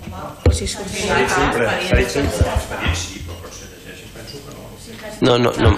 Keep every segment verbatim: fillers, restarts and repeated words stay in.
No, no, no.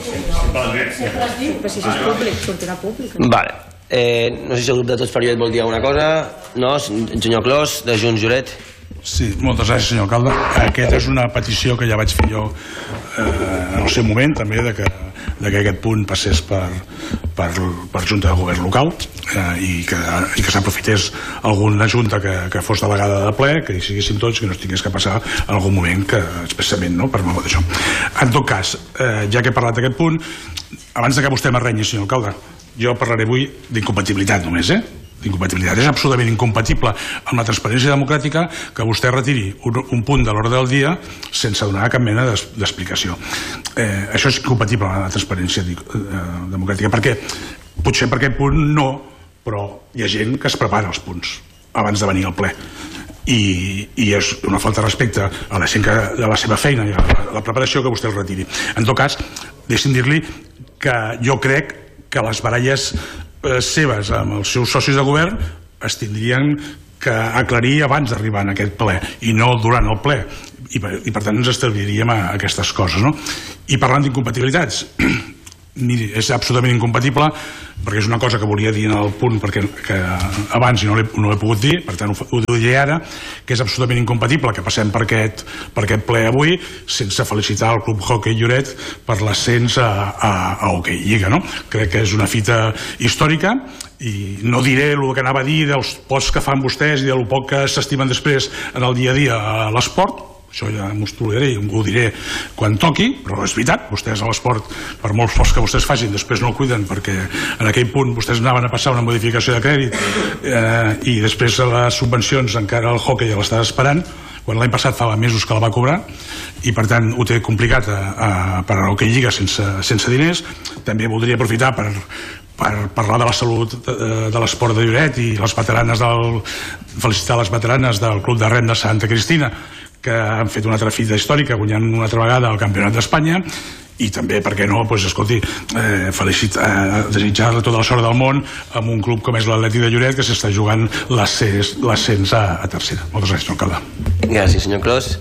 Però si és públic, sortirà públic. Vale. No sé si el grup de Tots per Lloret vol dir alguna cosa. No? Senyor Clos, de Junts Lloret. Sí, moltes gràcies, senyor alcalde. Aquesta és una petició que ja vaig fer jo en el seu moment, també, de que aquest punt passés per Junta de Govern local i que s'aprofités alguna junta que fos delegada de ple, que hi siguéssim tots, que no es tingués que passar en algun moment que expressament per molt d'això. En tot cas, ja que he parlat d'aquest punt, abans que vostè m'arrenyi, senyor alcalde, jo parlaré avui d'incompatibilitat només, eh? D'incompatibilitat. És absolutament incompatible amb la transparència democràtica que vostè retiri un punt de l'ordre del dia sense donar cap mena d'explicació. Això és incompatible amb la transparència democràtica. Per què? Potser per aquest punt no, però hi ha gent que es prepara els punts abans de venir al ple. I és una falta de respecte a la gent de la seva feina i a la preparació que vostè el retiri. En tot cas, deixi'm dir-li que jo crec que les baralles seves amb els seus socis de govern es tindrien que aclarir abans d'arribar en aquest ple i no durant el ple, i per tant ens estalviaríem aquestes coses, no? I parlant d'incompatibilitats, miri, és absolutament incompatible, perquè és una cosa que volia dir en el punt perquè abans no l'he pogut dir, per tant ho diré ara, que és absolutament incompatible que passem per aquest ple avui sense felicitar el Club Hockey Lloret per l'ascens a Hockey Lliga, no? Crec que és una fita històrica i no diré el que anava a dir dels pocs que fan vostès i del poc que s'estimen després en el dia a dia a l'esport. Això ja m'ho toleraré i ho diré quan toqui, però és veritat, vostès a l'esport, per molts pocs que vostès facin, després no el cuiden perquè en aquell punt vostès anaven a passar una modificació de crèdit i després a les subvencions encara el hockey ja l'estava esperant, quan l'any passat fa mesos que la va cobrar i per tant ho té complicat per a Hockey Lliga sense diners. També voldria aprofitar per parlar de la salut de l'esport de Lloret i les veteranes felicitar les veteranes del Club de Rem de Santa Cristina, que han fet una altra fita històrica guanyant una altra vegada el Campionat d'Espanya, i també, per què no, doncs escolti, desitjar tota la sort del món amb un club com és l'Atlètic de Lloret, que s'està jugant l'ascens a tercera. Moltes gràcies, senyor alcalde. Gràcies, senyor Clos.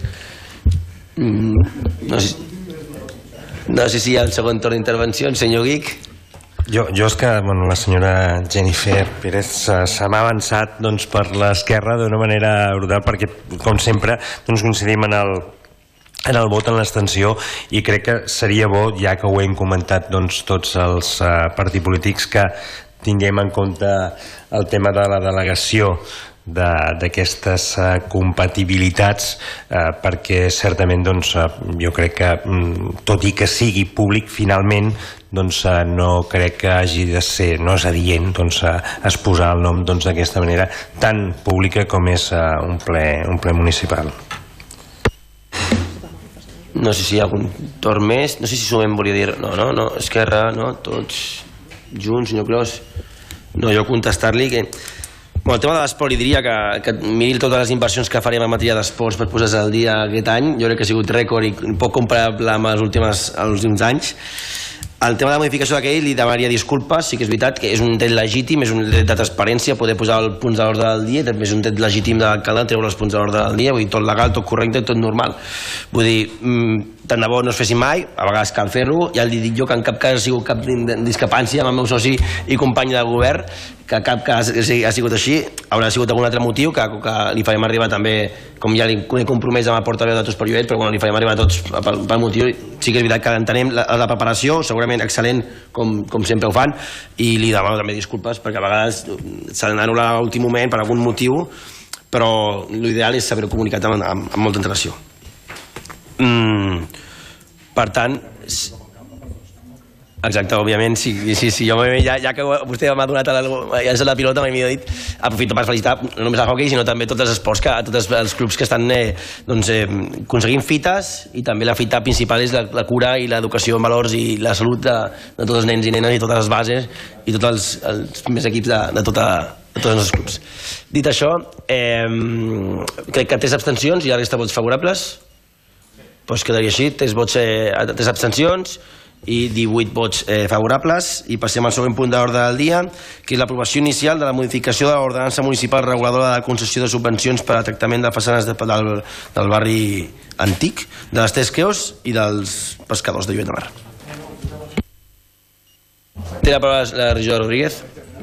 No sé si hi ha el segon torn d'intervenció, senyor Guic. Jo és que la senyora Jennifer Pérez se m'ha avançat per l'esquerra d'una manera brutal perquè, com sempre, coincidim en el vot, en l'abstenció, i crec que seria bo, ja que ho hem comentat tots els partits polítics, que tinguem en compte el tema de la delegació d'aquestes compatibilitats, perquè certament jo crec que, tot i que sigui públic, finalment no crec que hagi de ser, no és adient exposar el nom d'aquesta manera tan pública com és un ple municipal. No sé si hi ha algun torn més, no sé si sumem volia dir, no, no, no, Esquerra, no, tots junts, senyor Clos. No, jo contestar-li que el tema de l'esport li diria que miri totes les inversions que farem en matèria d'esports per posar-se al dia aquest any. Jo crec que ha sigut rècord i poc comparable amb els últims anys. El tema de la modificació d'aquell li demanaria disculpes, sí que és veritat que és un dret legítim, és un dret de transparència poder posar els punts a l'ordre del dia, també és un dret legítim de l'alcalde treure els punts a l'ordre del dia, vull dir, tot legal, tot correcte, tot normal. Vull dir, tant de bo no es fessin mai, a vegades cal fer-lo, ja li dic jo que en cap cas ha sigut cap discrepància amb el meu soci i company de govern, que cap cas ha sigut així, haurà sigut algun altre motiu que li farem arribar també, com ja l'he compromès amb el portaveu de Tots per Lloret, però li farem arribar a tots pel motiu. Sí que és veritat que entenem la preparació, segurament excel·lent, com sempre ho fan, i li demano també disculpes, perquè a vegades s'ha d'anul·lar a l'últim moment per algun motiu, però l'ideal és saber-ho comunicat amb molta antelació. Per tant, exacte, òbviament, sí, jo ja que vostè m'ha donat la pilota, m'ha dit, aprofito per felicitar no només el hockey, sinó també tots els esports, tots els clubs que estan aconseguint fites, i també la fita principal és la cura i l'educació en valors i la salut de tots els nens i nenes i totes les bases i tots els primers equips de tots els nostres clubs. Dit això, crec que tres abstencions i la resta vots favorables. Doncs quedaria així, tres abstencions i divuit vots eh, favorables. I passem al següent punt de l'ordre del dia, que és l'aprovació inicial de la modificació de l'ordenança municipal reguladora de concessió de subvencions per al tractament de façanes de, del, del barri antic, de les Tres Creus i dels pescadors de Lloret de Mar. Té la paraula la regidora Rodríguez.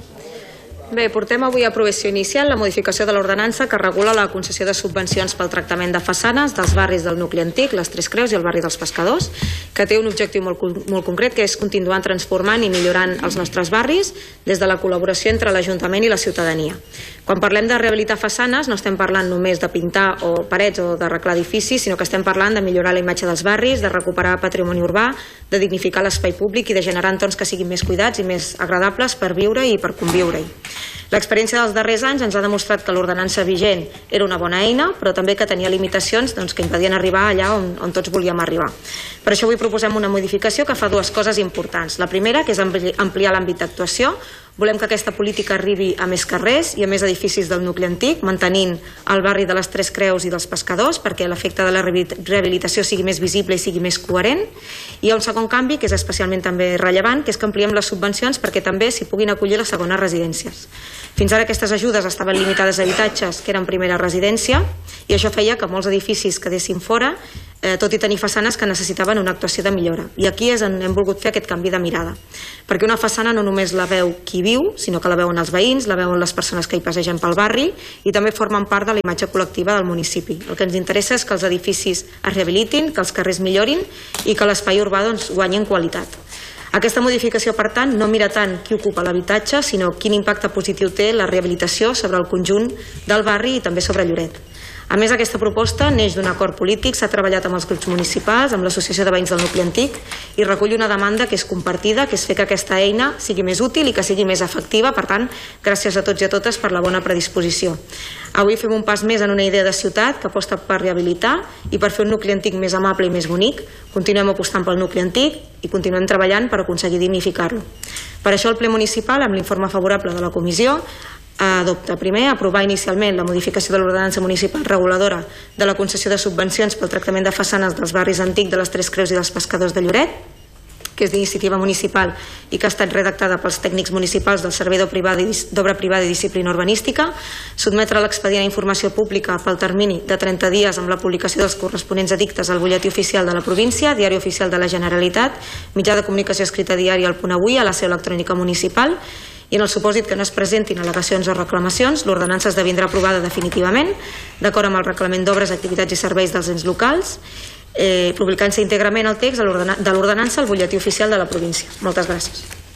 Bé, portem avui a aprovació inicial la modificació de l'ordenança que regula la concessió de subvencions pel tractament de façanes dels barris del nucli antic, les Tres Creus i el barri dels Pescadors, que té un objectiu molt, molt concret, que és continuar transformant i millorant els nostres barris des de la col·laboració entre l'Ajuntament i la ciutadania. Quan parlem de rehabilitar façanes no estem parlant només de pintar o parets o d'arreglar edificis, sinó que estem parlant de millorar la imatge dels barris, de recuperar patrimoni urbà, de dignificar l'espai públic i de generar entorns que siguin més cuidats i més agradables per viure i per conviure-hi. L'experiència dels darrers anys ens ha demostrat que l'ordenança vigent era una bona eina, però també que tenia limitacions doncs, que impedien arribar allà on, on tots volíem arribar. Per això avui proposem una modificació que fa dues coses importants. La primera, que és ampliar l'àmbit d'actuació. Volem que aquesta política arribi a més carrers i a més edificis del nucli antic, mantenint el barri de les Tres Creus i dels Pescadors perquè l'efecte de la rehabilitació sigui més visible i sigui més coherent. I hi ha un segon canvi que és especialment també rellevant, que és que ampliem les subvencions perquè també s'hi puguin acollir les segones residències. Fins ara aquestes ajudes estaven limitades a habitatges que eren primera residència i això feia que molts edificis quedessin fora, eh, tot i tenir façanes que necessitaven una actuació de millora. I aquí és on hem volgut fer aquest canvi de mirada, perquè una façana no només la veu qui viu, sinó que la veuen els veïns, la veuen les persones que hi passegen pel barri i també formen part de la imatge col·lectiva del municipi. El que ens interessa és que els edificis es rehabilitin, que els carrers millorin i que l'espai urbà doncs, guanyi en qualitat. Aquesta modificació, per tant, no mira tant qui ocupa l'habitatge, sinó quin impacte positiu té la rehabilitació sobre el conjunt del barri i també sobre Lloret. A més, aquesta proposta neix d'un acord polític, s'ha treballat amb els grups municipals, amb l'Associació de Veïns del Nucli Antic i recull una demanda que és compartida, que és fer que aquesta eina sigui més útil i que sigui més efectiva. Per tant, gràcies a tots i a totes per la bona predisposició. Avui fem un pas més en una idea de ciutat que aposta per rehabilitar i per fer un nucli antic més amable i més bonic. Continuem apostant pel nucli antic i continuem treballant per aconseguir dignificar-lo. Per això el ple municipal, amb l'informe favorable de la comissió, adopta primer aprovar inicialment la modificació de l'ordenança municipal reguladora de la concessió de subvencions pel tractament de façanes dels barris antics de les Tres Creus i dels Pescadors de Lloret, que és d'iniciativa municipal i que ha estat redactada pels tècnics municipals del Servei d'Obra Privada i Disciplina Urbanística, sotmetre l'expedient a informació pública pel termini de trenta dies amb la publicació dels corresponents edictes al butlletí oficial de la província, diari oficial de la Generalitat, mitjà de comunicació escrita diari al Punt Avui, a la seu electrònica municipal, i en el supòsit que no es presentin al·legacions o reclamacions, l'ordenança esdevindrà aprovada definitivament, d'acord amb el reglament d'obres, activitats i serveis dels ens locals, eh, publicant-se íntegrament el text de l'ordenança al butlletí oficial de la província. Moltes gràcies.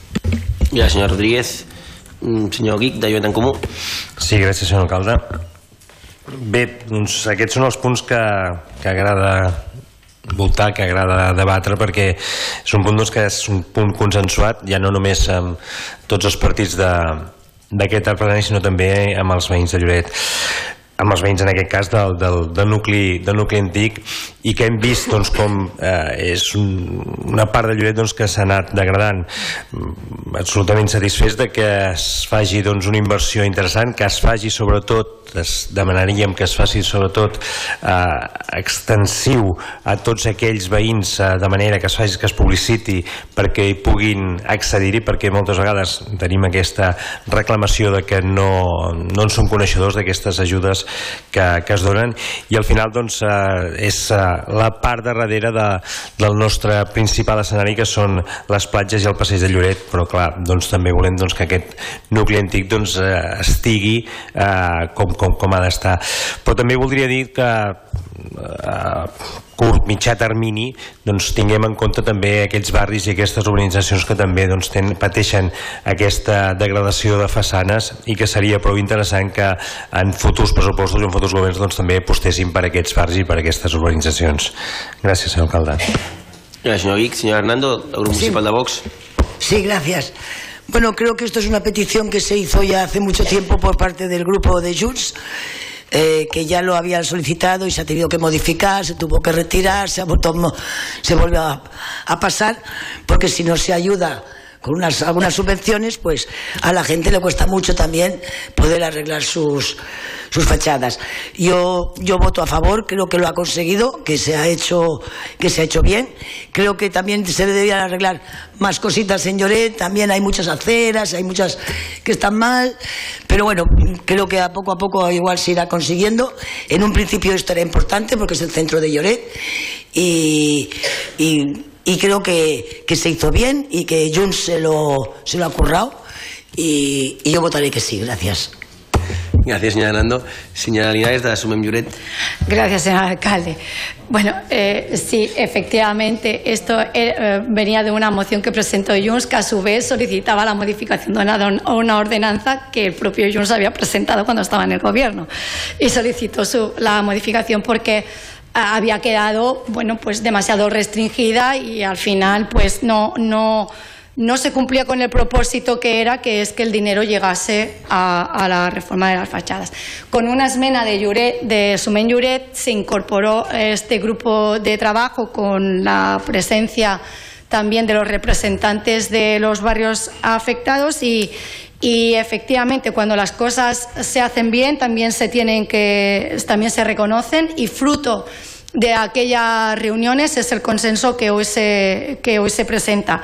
Ja, senyor Rodríguez. Senyor Guic, de Lloret en Comú. Sí, gràcies, senyor alcalde. Bé, doncs aquests són els punts que, que agrada voltar, que agrada debatre, perquè és un punt doncs, que és un punt consensuat ja no només amb tots els partits d'aquest plenari, sinó també amb els veïns de Lloret, amb els veïns en aquest cas del, del, del, nucli, del nucli antic, i que hem vist doncs, com eh, és un, una part de Lloret doncs, que s'ha anat degradant. Absolutament satisfets de que es faci doncs, una inversió interessant, que es faci sobretot, es demanaríem que es faci sobretot eh, extensiu a tots aquells veïns, eh, de manera que es faci, que es publiciti perquè hi puguin accedir-hi, perquè moltes vegades tenim aquesta reclamació de que no, no en som coneixedors d'aquestes ajudes que, que es donen, i al final doncs, eh, és eh, la part de darrere de, del nostre principal escenari, que són les platges i el passeig de Lloret, però clar, doncs, també volem doncs, que aquest nucli antic doncs, eh, estigui eh, com, com, com ha d'estar. Però també voldria dir que a curt, mitjà termini doncs, tinguem en compte també aquells barris i aquestes urbanitzacions que també doncs, ten, pateixen aquesta degradació de façanes, i que seria prou interessant que en futurs pressupostos i en futurs governs doncs, també apostessin per aquests barris i per aquestes urbanitzacions. Gràcies, senyor alcalde. Gracias, señor Vic. Señor Hernando, el Grupo Municipal de Vox. Sí, gracias. Bueno, creo que esto es una petición que se hizo ya hace mucho tiempo por parte del grupo de Junts, eh, que ya lo habían solicitado y se ha tenido que modificar, se tuvo que retirar, se, ha vuelto, se volvió a, a pasar, porque si no se ayuda con unas, algunas subvenciones, pues a la gente le cuesta mucho también poder arreglar sus, sus fachadas. Yo, yo voto a favor, creo que lo ha conseguido, que se ha hecho, que se ha hecho bien. Creo que también se deberían arreglar más cositas en Lloret, también hay muchas aceras, hay muchas que están mal, pero bueno, creo que a poco a poco igual se irá consiguiendo. En un principio esto era importante porque es el centro de Lloret y, y, y creo que, que se hizo bien y que Junts se lo, se lo ha currado y, y yo votaré que sí, gracias. Gracias, señora Hernando. Señora Linares, de la Sumem Lloret. Gracias, señor alcalde. Bueno, eh, sí, efectivamente, esto eh, venía de una moción que presentó Junts, que a su vez solicitaba la modificación de una, una ordenanza que el propio Junts había presentado cuando estaba en el gobierno. Y solicitó su, la modificación porque había quedado, bueno, pues demasiado restringida y al final, pues no... no no se cumplía con el propósito que era, que es que el dinero llegase a, a la reforma de las fachadas. Con una esmena de, Lloret, de Sumem Lloret se incorporó este grupo de trabajo con la presencia también de los representantes de los barrios afectados y, y efectivamente cuando las cosas se hacen bien también se tienen que, también se reconocen y fruto de aquellas reuniones es el consenso que hoy se, que hoy se presenta.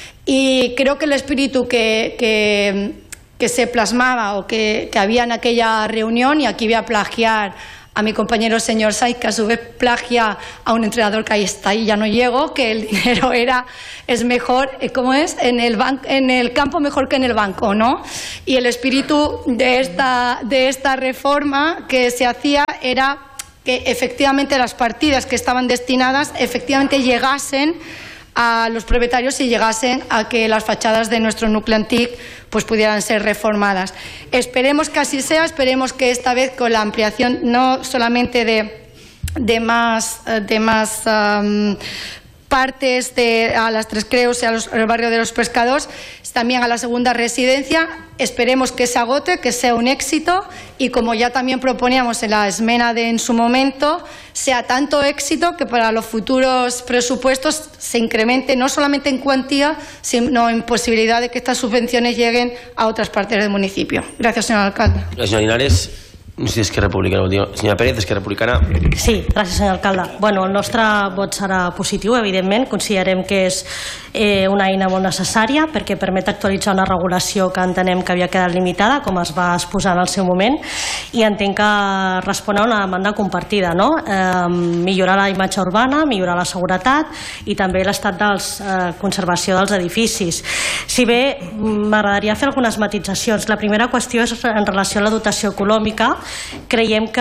Y creo que el espíritu que, que, que se plasmaba o que, que había en aquella reunión, y aquí voy a plagiar a mi compañero señor Saiz, que a su vez plagia a un entrenador que ahí está y ya no llego, que el dinero era, es mejor, ¿cómo es? En el, ban, en el campo mejor que en el banco, ¿no? Y el espíritu de esta, de esta reforma que se hacía era que efectivamente las partidas que estaban destinadas efectivamente llegasen a los propietarios y llegasen a que las fachadas de nuestro núcleo antiguo pues pudieran ser reformadas. Esperemos que así sea, esperemos que esta vez con la ampliación no solamente de, de más, de más um, partes de, a las Tres Creus y a los, al barrio de los Pescadores, también a la segunda residencia, esperemos que se agote, que sea un éxito y como ya también proponíamos en la esmena de en su momento, sea tanto éxito que para los futuros presupuestos se incremente no solamente en cuantía, sino en posibilidad de que estas subvenciones lleguen a otras partes del municipio. Gracias, señor alcalde. Gracias, señora Linares. No sé si és que republicana o no. Senyora Pérez, Esquerra Republicana. Sí, gràcies, senyor alcalde. Bueno, el nostre vot serà positiu, evidentment. Considerem que és eh, una eina molt necessària perquè permet actualitzar una regulació que entenem que havia quedat limitada, com es va exposar en el seu moment, i entenc que respon a una demanda compartida, no? Eh, millorar la imatge urbana, millorar la seguretat i també l'estat de eh, conservació dels edificis. Si bé m'agradaria fer algunes matitzacions. La primera qüestió és en relació a la dotació econòmica. Creiem que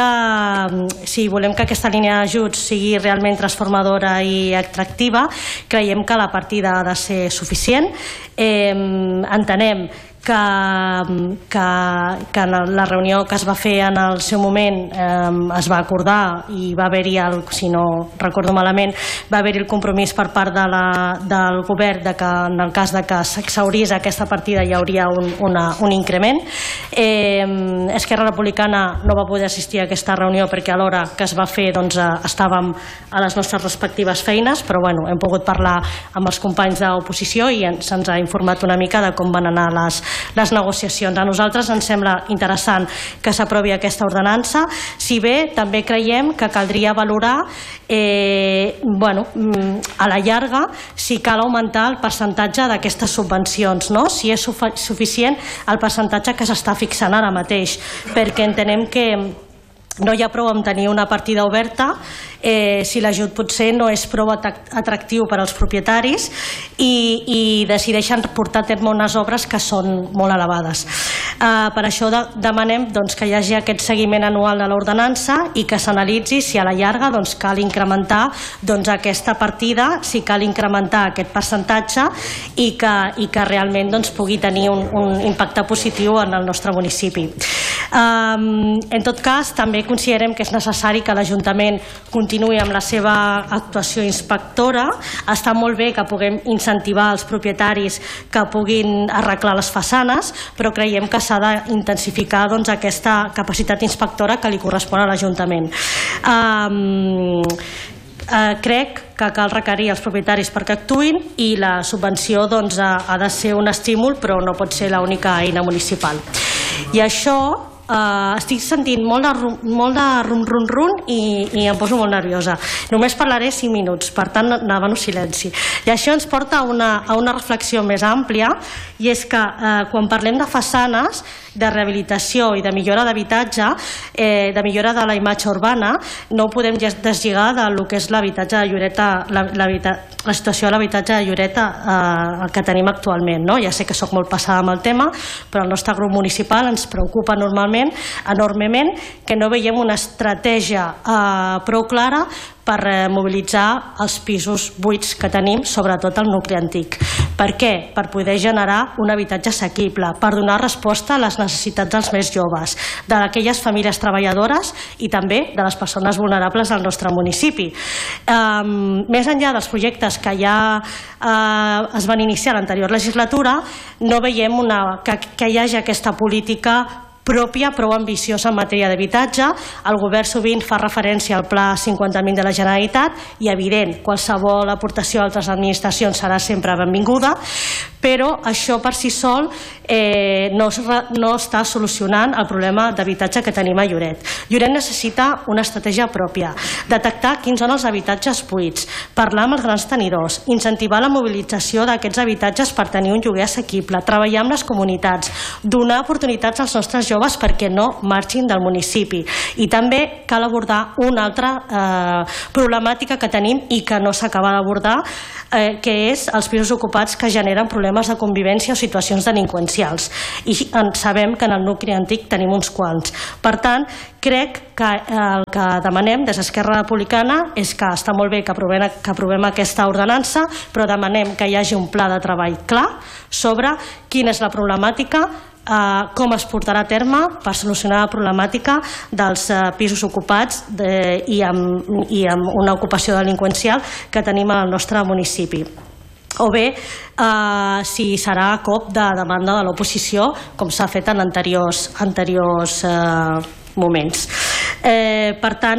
si volem que aquesta línia d'ajuts sigui realment transformadora i atractiva, creiem que la partida ha de ser suficient. Eh, entenem que, que, que en la reunió que es va fer en el seu moment eh, es va acordar i va haver-hi, si no recordo malament, va haver-hi el compromís per part de la, del govern de que en el cas de que s'exhaurís aquesta partida hi hauria un, una, un increment. Eh, Esquerra Republicana no va poder assistir a aquesta reunió perquè a l'hora que es va fer doncs, estàvem a les nostres respectives feines, però bueno, hem pogut parlar amb els companys d'oposició i se'ns ha informat una mica de com van anar les les negociacions. A nosaltres ens sembla interessant que s'aprovi aquesta ordenança, si bé també creiem que caldria valorar eh, bueno, a la llarga si cal augmentar el percentatge d'aquestes subvencions, no? Si és suficient el percentatge que s'està fixant ara mateix, perquè entenem que no hi ha prou amb tenir una partida oberta eh, si l'ajut potser no és prou atractiu per als propietaris i, i decideixen portar a terme unes obres que són molt elevades. Eh, per això de, demanem doncs, que hi hagi aquest seguiment anual de l'ordenança i que s'analitzi si a la llarga doncs, cal incrementar doncs, aquesta partida, si cal incrementar aquest percentatge i que, i que realment doncs, pugui tenir un, un impacte positiu en el nostre municipi. Um, en tot cas, també considerem que és necessari que l'Ajuntament continuï amb la seva actuació inspectora. Està molt bé que puguem incentivar els propietaris que puguin arreglar les façanes, però creiem que s'ha d'intensificar doncs, aquesta capacitat inspectora que li correspon a l'Ajuntament. Um, Eh, crec que cal requerir els propietaris perquè actuïn i la subvenció doncs, ha, ha de ser un estímul, però no pot ser l'única eina municipal. I això eh, estic sentint molt de, rum, molt de rum, rum, rum i, i em poso molt nerviosa. Només parlaré cinc minuts, per tant demano silenci. I això ens porta a una, a una reflexió més àmplia, i és que eh, quan parlem de façanes, de rehabilitació i de millora d'habitatge, eh, de millora de la imatge urbana, no ho podem deslligar del que és l'habitatge de Lloreta, la, la situació de l'habitatge de Lloreta eh, que tenim actualment. No? Ja sé que sóc molt passada amb el tema, però el nostre grup municipal ens preocupa normalment, enormement, que no veiem una estratègia eh, prou clara per mobilitzar els pisos buits que tenim, sobretot al nucli antic. Per què? Per poder generar un habitatge assequible, per donar resposta a les necessitats dels més joves, d'aquelles famílies treballadores i també de les persones vulnerables del nostre municipi. Um, més enllà dels projectes que ja uh, es van iniciar a l'anterior legislatura, no veiem una, que, que hi hagi aquesta política pròpia, prou ambiciosa en matèria d'habitatge. El govern sovint fa referència al Pla cinquanta mil de la Generalitat i, evident, qualsevol aportació a altres administracions serà sempre benvinguda, però això per si sol eh, no, no està solucionant el problema d'habitatge que tenim a Lloret. Lloret necessita una estratègia pròpia, detectar quins són els habitatges buits, parlar amb els grans tenidors, incentivar la mobilització d'aquests habitatges per tenir un lloguer assequible, treballar amb les comunitats, donar oportunitats als nostres joves perquè no marxin del municipi. I també cal abordar una altra eh, problemàtica que tenim i que no s'acaba d'abordar, eh, que és els pisos ocupats que generen problemes de convivència o situacions delinqüencials. I sabem que en el nucli antic tenim uns quants. Per tant, crec que el que demanem des d'Esquerra Republicana és que està molt bé que aprovem, que aprovem aquesta ordenança, però demanem que hi hagi un pla de treball clar sobre quina és la problemàtica, Uh, com es portarà a terme per solucionar la problemàtica dels uh, pisos ocupats de, i, amb, i amb una ocupació delinqüencial que tenim al nostre municipi. O bé, uh, si serà a cop de demanda de l'oposició, com s'ha fet en anteriors, anteriors uh, moments. Eh, per tant,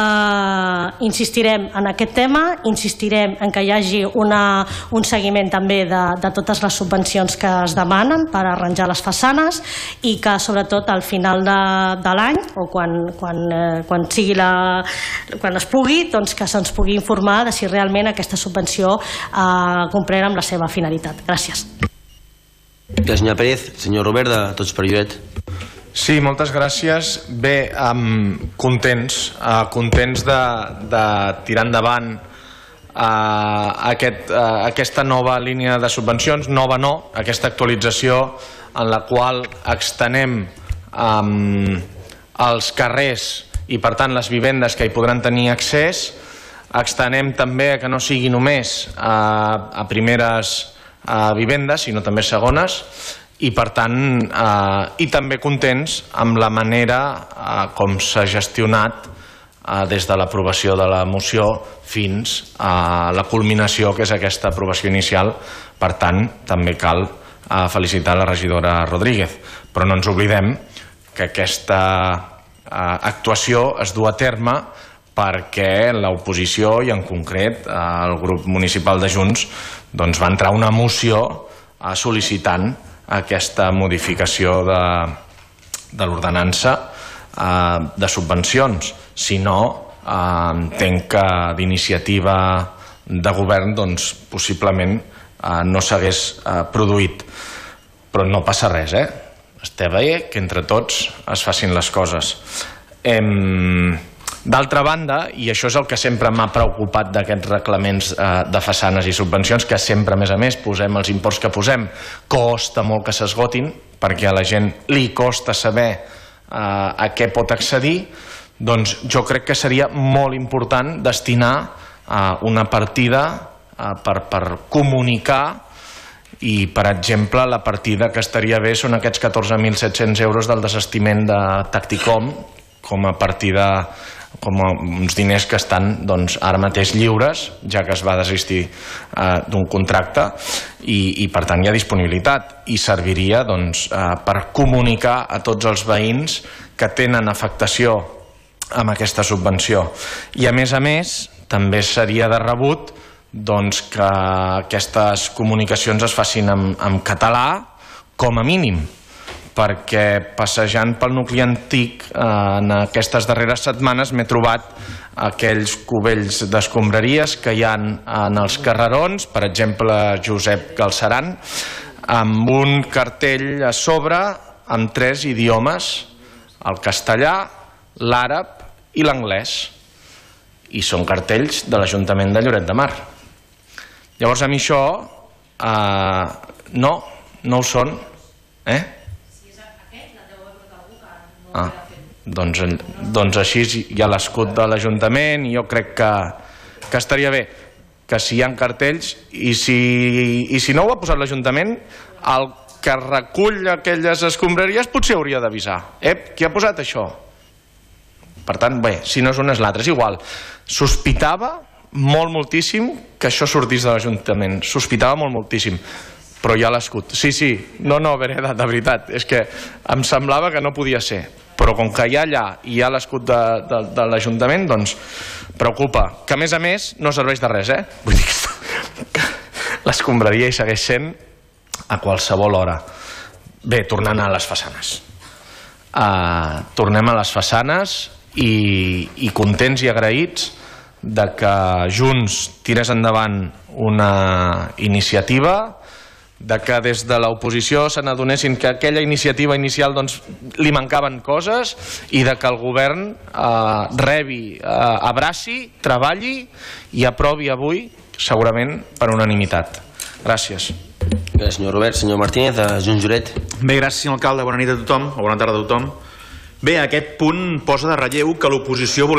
eh, insistirem en aquest tema, insistirem en que hi hagi una, un seguiment també de, de totes les subvencions que es demanen per arranjar les façanes i que sobretot al final de, de l'any o quan, quan, eh, quan, sigui la, quan es pugui, doncs que se'ns pugui informar de si realment aquesta subvenció eh, complirà amb la seva finalitat. Gràcies. Gràcies, senyor Pérez. Senyor Robert, de Tots per Lloret. Sí, moltes gràcies. Bé, um, contents, uh, contents de, de tirar endavant uh, aquest, uh, aquesta nova línia de subvencions, nova no, aquesta actualització en la qual extenem um, els carrers i per tant les vivendes que hi podran tenir accés, extenem també que no sigui només uh, a primeres uh, vivendes, sinó també segones, i per tant, eh, i també contents amb la manera eh, com s'ha gestionat eh, des de l'aprovació de la moció fins a la culminació, que és aquesta aprovació inicial. Per tant, també cal eh, felicitar la regidora Rodríguez, però no ens oblidem que aquesta eh, actuació es du a terme perquè l'oposició, i en concret eh, el grup municipal de Junts, doncs va entrar una moció eh, sol·licitant aquesta modificació de, de l'ordenança eh, de subvencions. Si no, eh, entenc que d'iniciativa de govern doncs, possiblement eh, no s'hagués eh, produït. Però no passa res, eh? Està bé que entre tots es facin les coses. Em... D'altra banda, i això és el que sempre m'ha preocupat d'aquests reglaments eh, de façanes i subvencions, que sempre, a més a més, posem els imports que posem, costa molt que s'esgotin, perquè a la gent li costa saber eh, a què pot accedir, doncs jo crec que seria molt important destinar eh, una partida eh, per, per comunicar, i, per exemple, la partida que estaria bé són aquests catorze mil set-cents euros del desestiment de Tacticom, com a partida, com a uns diners que estan doncs, ara mateix lliures, ja que es va desistir eh, d'un contracte i, i per tant hi ha disponibilitat i serviria doncs, eh, per comunicar a tots els veïns que tenen afectació amb aquesta subvenció. I a més a més també seria de rebut doncs, que aquestes comunicacions es facin en, en català com a mínim, perquè passejant pel nucli antic eh, en aquestes darreres setmanes m'he trobat aquells cubells d'escombraries que hi ha en els carrerons, per exemple Josep Galceran, amb un cartell a sobre amb tres idiomes, el castellà, l'àrab i l'anglès, i són cartells de l'Ajuntament de Lloret de Mar. Llavors a mi això eh, no, no ho són. Eh? Ah, doncs, doncs així hi ha l'escut de l'Ajuntament i jo crec que, que estaria bé que si hi ha cartells i si, i si no ho ha posat l'Ajuntament, el que recull aquelles escombraries potser hauria d'avisar. Ep, qui ha posat això? Per tant, bé, si no és un és l'altre, és igual. Sospitava molt moltíssim que això sortís de l'Ajuntament, sospitava molt moltíssim, però hi ha l'escut. Sí, sí, no, no, Vereda, de veritat, és que em semblava que no podia ser, però com que hi ha allà i hi ha l'escut de, de, de l'Ajuntament, doncs preocupa, que a més a més no serveix de res, eh? Vull dir que l'escombraria hi segueix sent a qualsevol hora. Bé, tornant a les façanes. Uh, tornem a les façanes i, i contents i agraïts de que Junts tirés endavant una iniciativa, de que des de l'oposició se n'adonessin que aquella iniciativa inicial doncs, li mancaven coses i de que el govern eh, rebi, eh, abraci, treballi i aprovi avui, segurament per unanimitat. Gràcies. Gràcies, senyor Robert. Senyor Martínez, de Junts Lloret. Bé, gràcies, senyor alcalde. Bona nit a tothom, o bona tarda a tothom. Bé, aquest punt posa de relleu que l'oposició volem